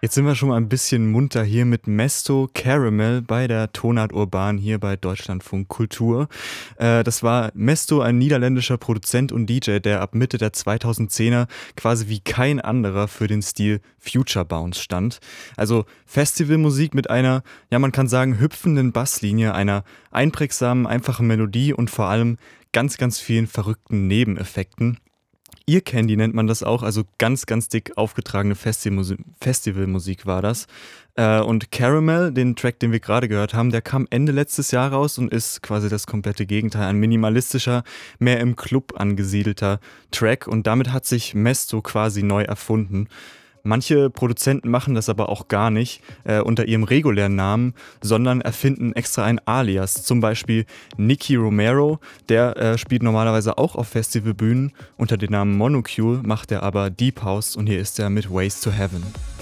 Jetzt sind wir schon mal ein bisschen munter hier mit Mesto Caramel bei der Tonart Urban hier bei Deutschlandfunk Kultur. Das war Mesto, ein niederländischer Produzent und DJ, der ab Mitte der 2010er quasi wie kein anderer für den Stil Future Bounce stand. Also Festivalmusik mit einer, ja man kann sagen, hüpfenden Basslinie, einer einprägsamen, einfachen Melodie und vor allem ganz, ganz vielen verrückten Nebeneffekten. Ear Candy nennt man das auch, also ganz, ganz dick aufgetragene Festivalmusik war das. Und Caramel, den Track, den wir gerade gehört haben, der kam Ende letztes Jahr raus und ist quasi das komplette Gegenteil, ein minimalistischer, mehr im Club angesiedelter Track und damit hat sich Mesto quasi neu erfunden. Manche Produzenten machen das aber auch gar nicht unter ihrem regulären Namen, sondern erfinden extra ein Alias. Zum Beispiel Nicky Romero, der spielt normalerweise auch auf Festivalbühnen. Unter dem Namen Monocule macht er aber Deep House und hier ist er mit Ways to Heaven.